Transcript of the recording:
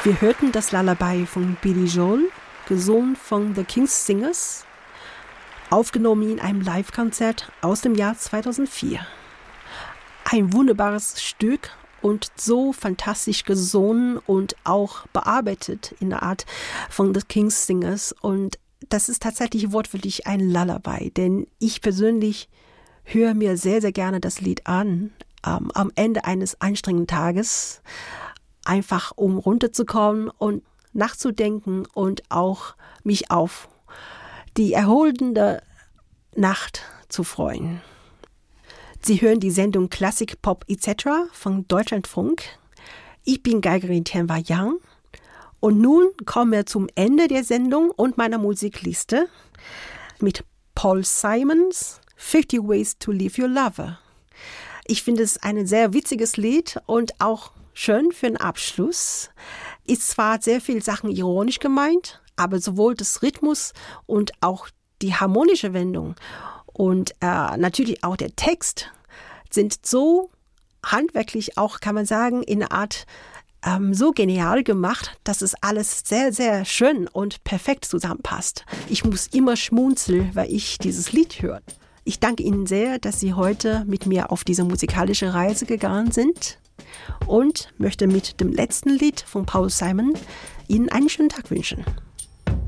Wir hörten das Lullaby von Billy Joel, gesungen von The King's Singers, aufgenommen in einem Live-Konzert aus dem Jahr 2004. Ein wunderbares Stück und so fantastisch gesungen und auch bearbeitet in der Art von The King's Singers. Und das ist tatsächlich wortwörtlich ein Lullaby, denn ich persönlich höre mir sehr, sehr gerne das Lied an, am Ende eines anstrengenden Tages, einfach um runterzukommen und nachzudenken und auch mich auf die erholende Nacht zu freuen. Sie hören die Sendung Klassik, Pop etc. von Deutschlandfunk. Ich bin Geigerin Tianhua Yang und nun kommen wir zum Ende der Sendung und meiner Musikliste mit Paul Simons 50 Ways to Leave Your Lover. Ich finde es ein sehr witziges Lied und auch schön für den Abschluss. Ist zwar sehr viel Sachen ironisch gemeint, aber sowohl das Rhythmus und auch die harmonische Wendung und natürlich auch der Text sind so handwerklich auch, kann man sagen, in einer Art so genial gemacht, dass es alles sehr, sehr schön und perfekt zusammenpasst. Ich muss immer schmunzeln, weil ich dieses Lied höre. Ich danke Ihnen sehr, dass Sie heute mit mir auf diese musikalische Reise gegangen sind und möchte mit dem letzten Lied von Paul Simon Ihnen einen schönen Tag wünschen.